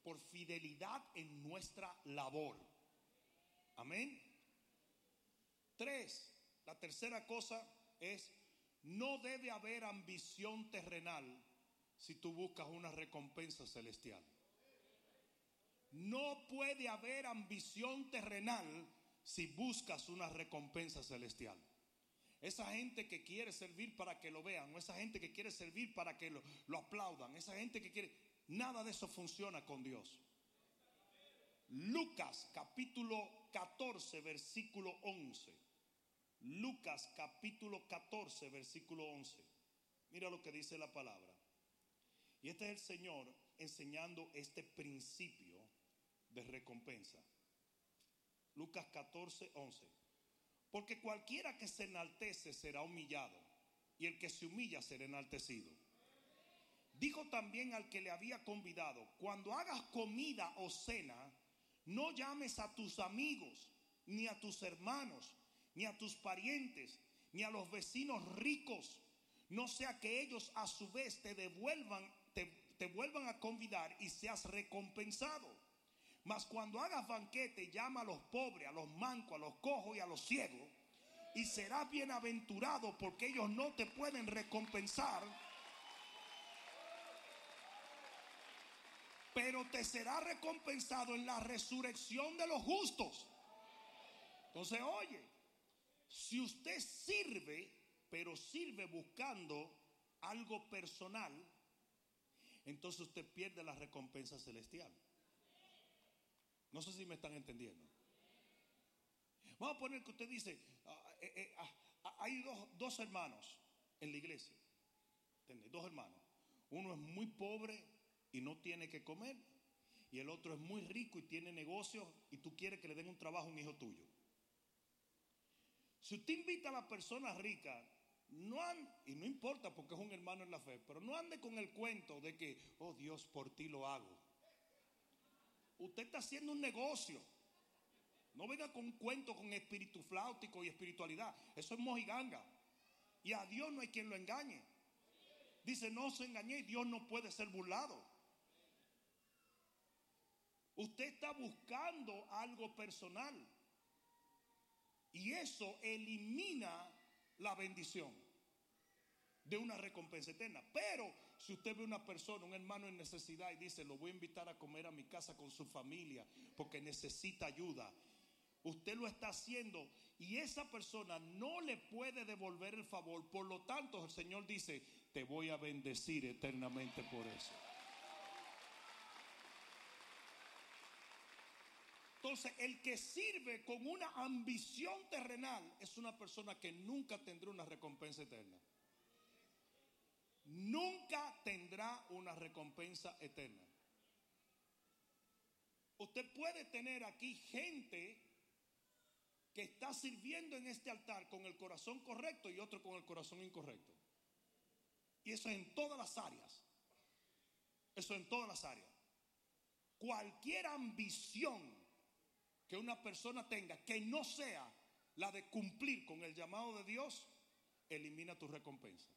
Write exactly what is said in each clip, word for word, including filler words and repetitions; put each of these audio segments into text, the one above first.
por fidelidad en nuestra labor. Amén. Tres, la tercera cosa es: no debe haber ambición terrenal si tú buscas una recompensa celestial. No puede haber ambición terrenal si buscas una recompensa celestial. Esa gente que quiere servir para que lo vean, o esa gente que quiere servir para que lo, lo aplaudan, esa gente que quiere, nada de eso funciona con Dios. Lucas capítulo catorce versículo once. Lucas capítulo catorce versículo once. Mira lo que dice la palabra. Y este es el Señor enseñando este principio de recompensa. Lucas catorce once. Porque cualquiera que se enaltece será humillado, y el que se humilla será enaltecido. Dijo también al que le había convidado: cuando hagas comida o cena, no llames a tus amigos, ni a tus hermanos, ni a tus parientes, ni a los vecinos ricos, no sea que ellos a su vez te devuelvan, te, te vuelvan a convidar y seas recompensado. Mas cuando hagas banquete, llama a los pobres, a los mancos, a los cojos y a los ciegos, y serás bienaventurado, porque ellos no te pueden recompensar, pero te será recompensado en la resurrección de los justos. Entonces, oye, si usted sirve, pero sirve buscando algo personal, entonces usted pierde la recompensa celestial. No sé si me están entendiendo. Vamos a poner que usted dice: ah, eh, eh, ah, hay dos, dos hermanos en la iglesia. ¿Entiende? Dos hermanos. Uno es muy pobre y no tiene que comer, y el otro es muy rico y tiene negocios, y tú quieres que le den un trabajo a un hijo tuyo. Si usted invita a la persona rica, no ande, y no importa porque es un hermano en la fe, pero no ande con el cuento de que: oh Dios, por ti lo hago. Usted está haciendo un negocio. No venga con un cuento con espíritu flautico y espiritualidad. Eso es mojiganga. Y a Dios no hay quien lo engañe. Dice: no se engañe, Dios no puede ser burlado. Usted está buscando algo personal, y eso elimina la bendición de una recompensa eterna. Pero si usted ve una persona, un hermano en necesidad, y dice: lo voy a invitar a comer a mi casa con su familia porque necesita ayuda, usted lo está haciendo y esa persona no le puede devolver el favor. Por lo tanto, el Señor dice: te voy a bendecir eternamente por eso. Entonces, el que sirve con una ambición terrenal es una persona que nunca tendrá una recompensa eterna. Nunca tendrá una recompensa eterna. Usted puede tener aquí gente que está sirviendo en este altar con el corazón correcto y otro con el corazón incorrecto. Y eso es en todas las áreas. Eso en todas las áreas. Cualquier ambición que una persona tenga que no sea la de cumplir con el llamado de Dios, elimina tu recompensa.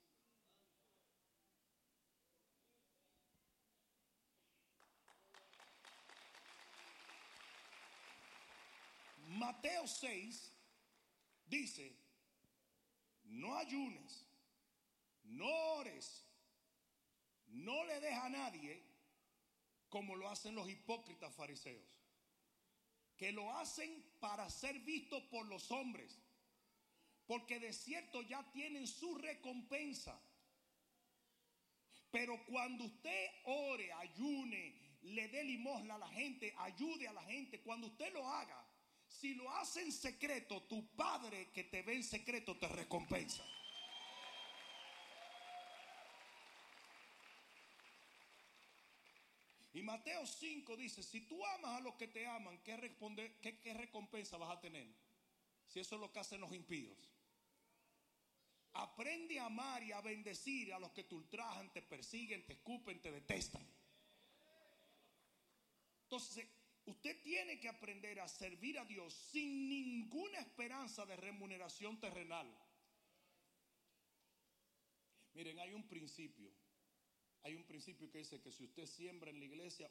Mateo seis dice: no ayunes, no ores, no le dejes a nadie como lo hacen los hipócritas fariseos, que lo hacen para ser vistos por los hombres, porque de cierto ya tienen su recompensa. Pero cuando usted ore, ayune, le dé limosna a la gente, ayude a la gente, cuando usted lo haga, si lo hace en secreto, tu Padre que te ve en secreto te recompensa. Y Mateo cinco dice: si tú amas a los que te aman, ¿qué, responde, qué, qué recompensa vas a tener? Si eso es lo que hacen los impíos. Aprende a amar y a bendecir a los que te ultrajan, te persiguen, te escupen, te detestan. Entonces, usted tiene que aprender a servir a Dios sin ninguna esperanza de remuneración terrenal. Miren, hay un principio. Hay un principio que dice que si usted siembra en la iglesia,